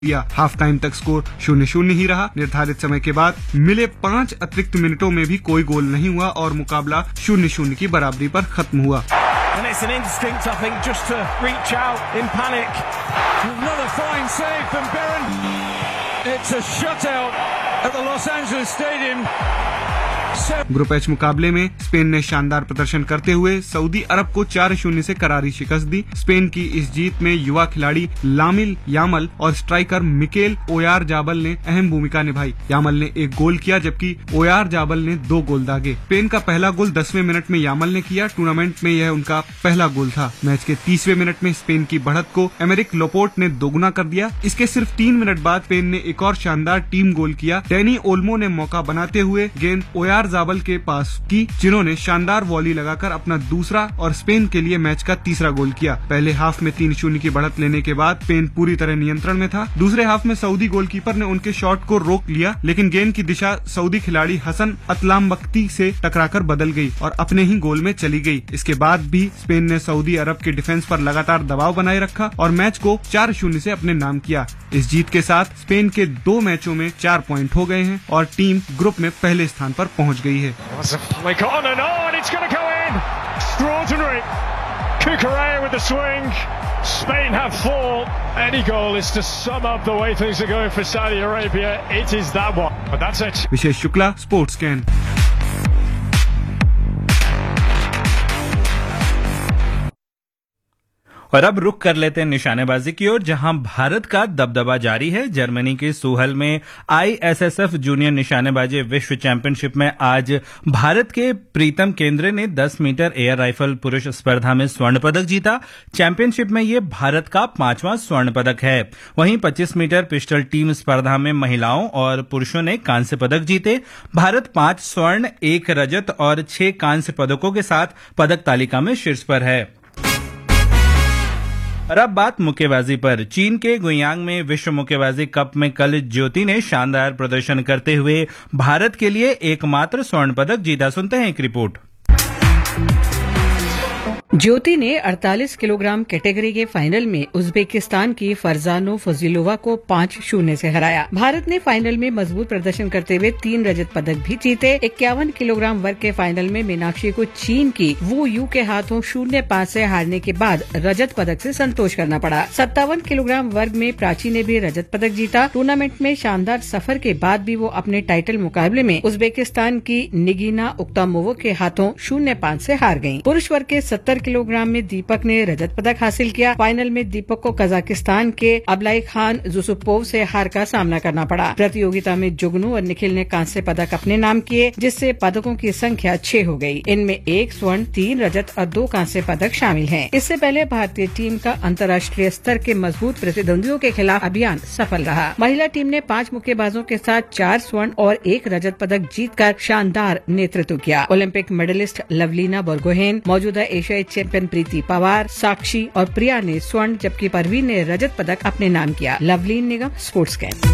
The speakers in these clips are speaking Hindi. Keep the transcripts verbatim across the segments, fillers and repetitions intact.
दिया। हाफ टाइम तक स्कोर शून्य शून्य ही रहा। निर्धारित समय के बाद मिले पांच अतिरिक्त मिनटों में भी कोई गोल नहीं हुआ और मुकाबला शून्य शून्य की बराबरी पर खत्म हुआ। And it's an instinct, I think, just to reach out in panic. Another fine save from Behren. It's a shutout at the Los Angeles Stadium. Group H मुकाबले में स्पेन ने शानदार प्रदर्शन करते हुए सऊदी अरब को चार शून्य से करारी शिकस्त दी। स्पेन की इस जीत में युवा खिलाड़ी लामिन यामल और स्ट्राइकर मिकेल ओयारजाबल ने अहम भूमिका निभाई। यामल ने एक गोल किया जबकि ओयारजाबल ने दो गोल दागे। स्पेन का पहला गोल दसवें मिनट में यामल ने किया। टूर्नामेंट में यह उनका पहला गोल था। मैच के तीसवें मिनट में स्पेन की बढ़त को एमेरिक लोपोर्ट ने दोगुना कर दिया। इसके सिर्फ तीन मिनट बाद स्पेन ने एक और शानदार टीम गोल किया। डैनी ओल्मो ने मौका बनाते हुए गेंद ओयारजाबल के पास की, जिन्होंने शानदार वॉली लगाकर अपना दूसरा और स्पेन के लिए मैच का तीसरा गोल किया। पहले हाफ में तीन शून्य की बढ़त लेने के बाद स्पेन पूरी तरह नियंत्रण में था। दूसरे हाफ में सऊदी गोलकीपर ने उनके शॉट को रोक लिया, लेकिन गेंद की दिशा सऊदी खिलाड़ी हसन अतलामबख्ती से टकराकर बदल गई और अपने ही गोल में चली गई। इसके बाद भी स्पेन ने सऊदी अरब के डिफेंस पर लगातार दबाव बनाए रखा और मैच को चार शून्य से अपने नाम किया। इस जीत के साथ स्पेन के दो मैचों में चार पॉइंट हो गए हैं और टीम ग्रुप में पहले स्थान पर पहुंच गई है। On and on, it's going to go in. Extraordinary. Cucurella with the swing. Spain have four. Any goal is to sum up the way things are going for Saudi Arabia. It is that one. But that's it. Wishes Shukla, sports can. और अब रुक कर लेते हैं निशानेबाजी की ओर, जहां भारत का दबदबा जारी है। जर्मनी के सूहल में आईएसएसएफ जूनियर निशानेबाजी विश्व चैंपियनशिप में आज भारत के प्रीतम केंद्रे ने दस मीटर एयर राइफल पुरुष स्पर्धा में स्वर्ण पदक जीता। चैंपियनशिप में ये भारत का पांचवां स्वर्ण पदक है। वहीं पच्चीस मीटर पिस्टल टीम स्पर्धा में महिलाओं और पुरुषों ने कांस्य पदक जीते। भारत पांच स्वर्ण, एक रजत और छह कांस्य पदकों के साथ पदक तालिका में शीर्ष पर है। और अब बात मुक्केबाजी पर। चीन के गुयांग में विश्व मुक्केबाजी कप में कल ज्योति ने शानदार प्रदर्शन करते हुए भारत के लिए एकमात्र स्वर्ण पदक जीता। सुनते हैं एक रिपोर्ट। ज्योति ने अड़तालीस किलोग्राम कैटेगरी के फाइनल में उज्बेकिस्तान की फरजानो फजीलोवा को पाँच शून्य से हराया। भारत ने फाइनल में मजबूत प्रदर्शन करते हुए तीन रजत पदक भी जीते। इक्यावन किलोग्राम वर्ग के फाइनल में मीनाक्षी को चीन की वू यू के हाथों शून्य पाँच से हारने के बाद रजत पदक से संतोष करना पड़ा। सत्तावन किलोग्राम वर्ग में प्राची ने भी रजत पदक जीता। टूर्नामेंट में शानदार सफर के बाद भी वो अपने टाइटल मुकाबले में उज्बेकिस्तान की निगीना उक्तामोवो के हाथों शून्य पाँच से हार गयी। पुरुष वर्ग के सत्तर किलोग्राम में दीपक ने रजत पदक हासिल किया। फाइनल में दीपक को कजाकिस्तान के अबलाई खान जुसुपोव से हार का सामना करना पड़ा। प्रतियोगिता में जुगनू और निखिल ने कांस्य पदक अपने नाम किए, जिससे पदकों की संख्या छह हो गई। इनमें एक स्वर्ण, तीन रजत और दो कांस्य पदक शामिल हैं। इससे पहले भारतीय टीम का अंतर्राष्ट्रीय स्तर के मजबूत प्रतिद्वंदियों के खिलाफ अभियान सफल रहा। महिला टीम ने पांच मुक्केबाजों के साथ चार स्वर्ण और एक रजत पदक जीतकर शानदार नेतृत्व किया। ओलंपिक मेडलिस्ट लवलीना बोर्गोहेन, मौजूदा एशियाई चैंपियन प्रीति पवार, साक्षी और प्रिया ने स्वर्ण जबकि परवीन ने रजत पदक अपने नाम किया। लवलीन निगम, स्पोर्ट्स कैन।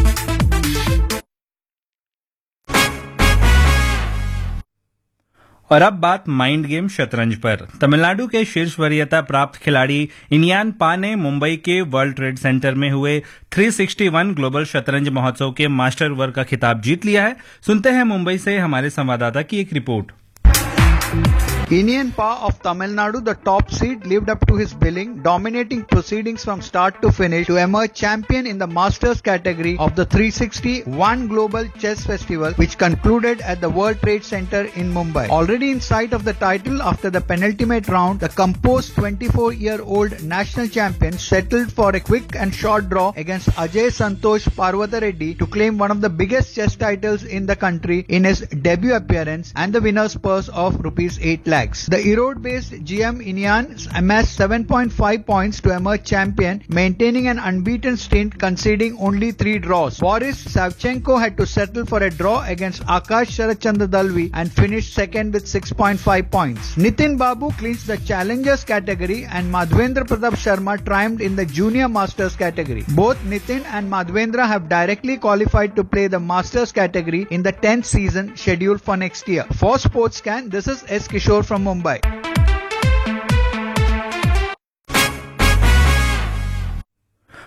और अब बात माइंड गेम शतरंज पर। तमिलनाडु के शीर्ष वरीयता प्राप्त खिलाड़ी इनियान पा ने मुंबई के वर्ल्ड ट्रेड सेंटर में हुए तीन सौ इकसठ ग्लोबल शतरंज महोत्सव के मास्टर वर्ग का खिताब जीत लिया है। सुनते हैं मुंबई से हमारे संवाददाता की एक report. Inian Pa of Tamil Nadu, the top seed, lived up to his billing, dominating proceedings from start to finish to emerge champion in the Masters category of the three sixty-one Global Chess Festival, which concluded at the World Trade Center in Mumbai. Already in sight of the title after the penultimate round, the composed twenty-four-year-old national champion settled for a quick and short draw against Ajay Santosh Parwathareddy to claim one of the biggest chess titles in the country in his debut appearance and the winner's purse of rupees eight lakhs. The Erode-based G M Inian amassed seven point five points to emerge champion, maintaining an unbeaten stint, conceding only three draws. Boris Savchenko had to settle for a draw against Akash Sharachandra Dalvi and finished second with six point five points. Nitin Babu clinched the Challengers category and Madhvendra Pratap Sharma triumphed in the Junior Masters category. Both Nitin and Madhvendra have directly qualified to play the Masters category in the tenth season scheduled for next year. For SportsCan, this is S. Kishore from Mumbai.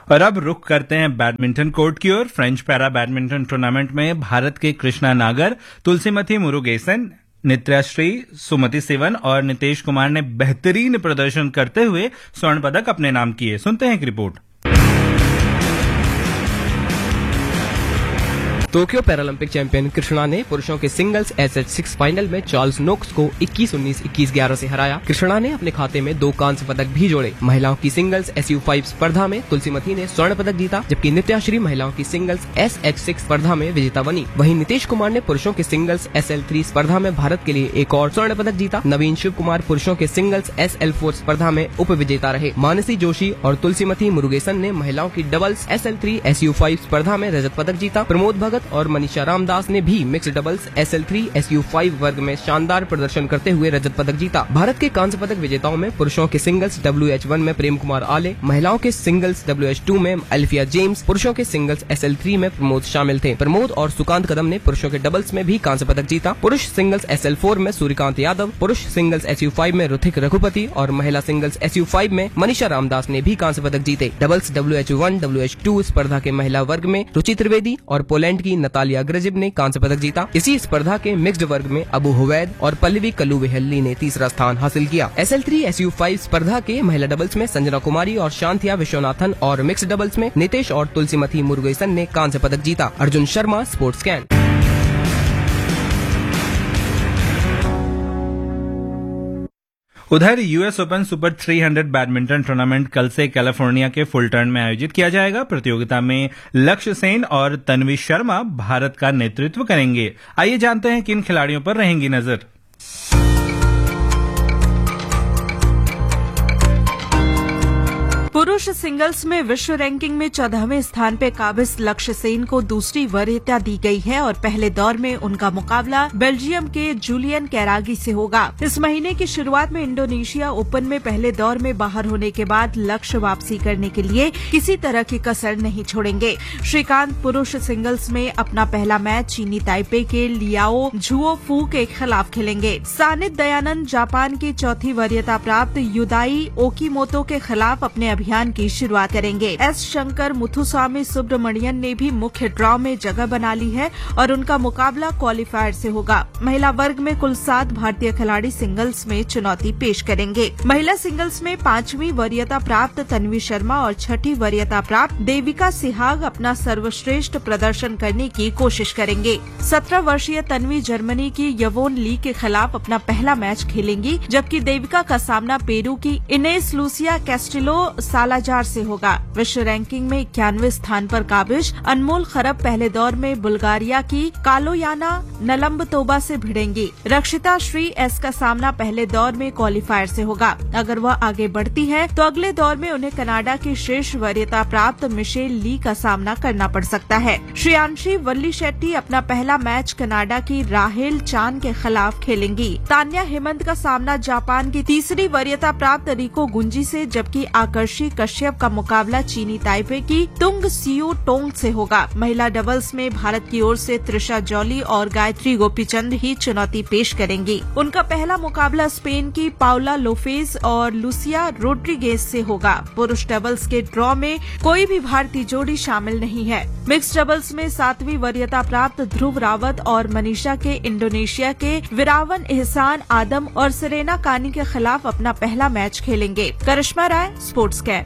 और अब रुख करते हैं बैडमिंटन कोर्ट की ओर। फ्रेंच पैरा बैडमिंटन टूर्नामेंट में भारत के कृष्णा नागर, तुलसीमती मुरुगेसन, नित्याश्री, सुमति सिवन और नितेश कुमार ने बेहतरीन प्रदर्शन करते हुए स्वर्ण पदक अपने नाम किए। सुनते हैं एक report. Tokyo Paralympic champion Krishna ने पुरुषों के singles S H six final में चार्ल्स नोक्स को इक्कीस उन्नीस, इक्कीस ग्यारह से हराया। कृष्णा ने अपने खाते में दो कांस्य पदक भी जोड़े। महिलाओं की सिंगल्स एस यू फाइव स्पर्धा में तुलसीमती ने स्वर्ण पदक जीता, जबकि नित्याश्री महिलाओं की सिंगल्स एस एच सिक्स स्पर्धा में विजेता बनी। वहीं नितेश कुमार ने पुरुषों के सिंगल्स एस एल थ्री स्पर्धा में भारत के लिए एक और स्वर्ण पदक जीता। नवीन शिव कुमार पुरुषों के सिंगल्स एस एल फोर स्पर्धा में उप विजेता रहे। मानसी जोशी और तुलसीमती मुरुगेसन ने महिलाओं की doubles S L three S U five स्पर्धा में रजत पदक जीता। प्रमोद भगत और मनीषा रामदास ने भी mixed doubles S L three S U five वर्ग में शानदार प्रदर्शन करते हुए रजत पदक जीता। भारत के कांस्य पदक विजेताओं में पुरुषों के सिंगल्स डब्ल्यू एच वन में प्रेम कुमार आले, महिलाओं के सिंगल्स डब्ल्यू एच टू में अल्फिया जेम्स, पुरुषों के सिंगल्स एस एल थ्री में प्रमोद शामिल थे। प्रमोद और सुकांत कदम ने पुरुषों के डबल्स में भी कांस्य पदक जीता। पुरुष सिंगल्स एस एल फोर में सूर्यकांत यादव, पुरुष सिंगल्स एस यू फाइव में ऋतिक रघुपति और महिला सिंगल्स एस यू फाइव में मनीषा रामदास ने भी कांस्य पदक जीते। Doubles W H one W H two स्पर्धा के महिला वर्ग में रुचि त्रिवेदी और पोलैंड की नतालिया ग्रजिब ने कांस्य पदक जीता। इसी स्पर्धा के मिक्स्ड वर्ग में अबू हुवैद और पल्लवी कल्लूवेहल्ली ने तीसरा स्थान हासिल किया। S L three S U five स्पर्धा के महिला डबल्स में संजना कुमारी और शांतिया विश्वनाथन और मिक्स्ड डबल्स में नितेश और तुलसीमती मुरुगेसन ने कांस्य पदक जीता। Arjun Sharma, sports can. उधर US open super three hundred badminton tournament कल से कैलिफोर्निया के फुलटर्न में आयोजित किया जाएगा। प्रतियोगिता में लक्ष्य सेन और तन्वी शर्मा भारत का नेतृत्व करेंगे। आइए जानते हैं किन खिलाड़ियों पर रहेंगी नजर। पुरुष सिंगल्स में विश्व रैंकिंग में चौदहवें स्थान पे काबिज लक्ष्य सेन को दूसरी वरीयता दी गई है और पहले दौर में उनका मुकाबला बेल्जियम के जूलियन कैरागी से होगा। इस महीने की शुरुआत में इंडोनेशिया ओपन में पहले दौर में बाहर होने के बाद लक्ष्य वापसी करने के लिए किसी तरह की कसर नहीं छोड़ेंगे। श्रीकांत पुरुष सिंगल्स में अपना पहला मैच चीनी ताइपे के लियाओ झुओ फू के खिलाफ खेलेंगे। सानित दयानंद जापान की चौथी वरीयता प्राप्त युदाई ओकीमोतो के खिलाफ अपने अभियान की शुरुआत करेंगे। एस शंकर मुथुस्वामी सुब्रमणियन ने भी मुख्य ड्रॉ में जगह बना ली है और उनका मुकाबला क्वालिफायर से होगा। महिला वर्ग में कुल सात भारतीय खिलाड़ी सिंगल्स में चुनौती पेश करेंगे। महिला सिंगल्स में पांचवी वरीयता प्राप्त तन्वी शर्मा और छठी वरीयता प्राप्त देविका सिहाग अपना सर्वश्रेष्ठ प्रदर्शन करने की कोशिश करेंगे। सत्रह वर्षीय तन्वी जर्मनी की यवोन ली के खिलाफ अपना पहला मैच खेलेंगी, जबकि देविका का सामना पेरू की इनेस लूसिया कैस्टिलो सालाजार से होगा। विश्व रैंकिंग में इक्यानवे स्थान पर काबिज अनमोल खरब पहले दौर में बुल्गारिया की कालोयाना नलम्बतोबा से भिड़ेंगी। रक्षिता श्री एस का सामना पहले दौर में क्वालिफायर से होगा। अगर वह आगे बढ़ती है तो अगले दौर में उन्हें कनाडा की शीर्ष वरीयता प्राप्त मिशेल ली का सामना करना पड़ सकता है। श्रेयांशी वल्ली शेट्टी अपना पहला मैच कनाडा की राहेल चान के खिलाफ खेलेंगी। तान्या हेमंत का सामना जापान की तीसरी वरीयता प्राप्त रिको गुंजी से, जबकि आकर्षी कश्यप का मुकाबला चीनी ताइपे की तुंग सियो टोंग से होगा। महिला डबल्स में भारत की ओर से त्रिशा जॉली और गायत्री गोपीचंद ही चुनौती पेश करेंगी। उनका पहला मुकाबला स्पेन की पाउला लोपेज और लुसिया रोड्रिगेज से होगा। पुरुष डबल्स के ड्रॉ में कोई भी भारतीय जोड़ी शामिल नहीं है। मिक्स्ड डबल्स में सातवीं वरीयता प्राप्त ध्रुव रावत और मनीषा के इंडोनेशिया के विरावन एहसान आदम और सेरेना कानी के खिलाफ अपना पहला मैच खेलेंगे। करिश्मा राय, स्पोर्ट्स कैन।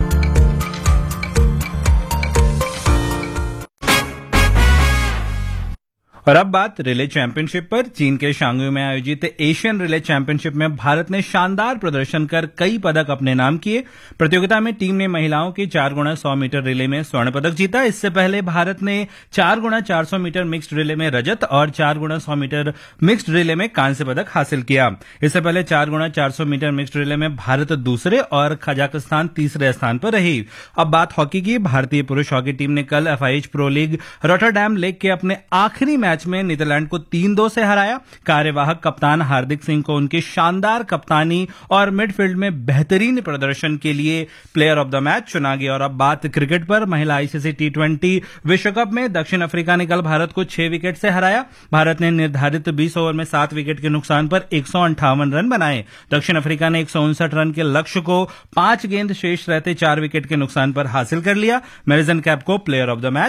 और अब बात रिले चैंपियनशिप पर। चीन के शांघाई में आयोजित एशियन रिले चैंपियनशिप में भारत ने शानदार प्रदर्शन कर कई पदक अपने नाम किए। प्रतियोगिता में टीम ने महिलाओं की चार गुणा सौ मीटर रिले में स्वर्ण पदक जीता। इससे पहले भारत ने चार गुणा चार सौ मीटर मिक्स्ड रिले में रजत और चार गुणा सौ मीटर मिक्स्ड रिले में कांस्य पदक हासिल किया। इससे पहले चार गुणा चार सौ मीटर मिक्स्ड रिले में भारत दूसरे और कजाकिस्तान तीसरे स्थान पर रही। अब बात हॉकी की। भारतीय पुरुष हॉकी टीम ने कल F I H pro league Rotterdam lake के अपने आखिरी मैच मैच में नीदरलैंड को तीन दो से हराया। कार्यवाहक कप्तान हार्दिक सिंह को उनकी शानदार कप्तानी और मिडफील्ड में बेहतरीन प्रदर्शन के लिए प्लेयर ऑफ द मैच चुना गया। और अब बात क्रिकेट पर। महिला आईसीसी टी ट्वेंटी विश्व कप में दक्षिण अफ्रीका ने कल भारत को छह विकेट से हराया। भारत ने निर्धारित बीस ओवर में सात विकेट के नुकसान पर एक सौ अंठावन रन बनाए। दक्षिण अफ्रीका ने एक सौ उनसठ रन के लक्ष्य को पांच गेंद शेष रहते चार विकेट के नुकसान पर हासिल कर लिया। मैरिसन कैप को प्लेयर ऑफ द मैच